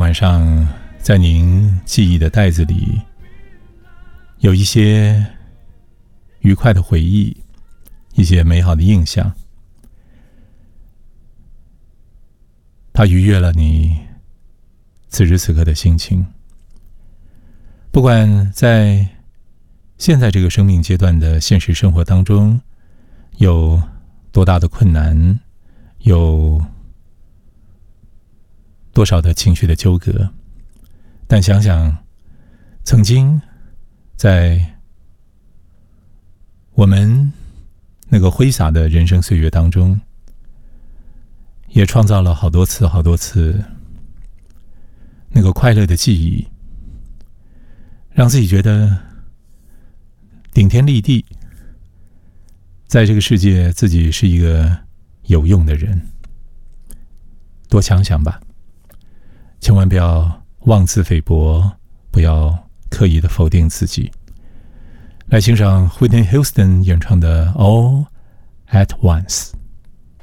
晚上在您记忆的袋子里有一些愉快的回忆，一些美好的印象，它愉悦了你此时此刻的心情。不管在现在这个生命阶段的现实生活当中有多大的困难，有多少的情绪的纠葛，但想想曾经在我们那个挥洒的人生岁月当中，也创造了好多次那个快乐的记忆，让自己觉得顶天立地，在这个世界自己是一个有用的人。多想想吧，千万不要妄自菲薄，不要刻意的否定自己。来欣赏 Whitney Houston 演唱的 All at Once。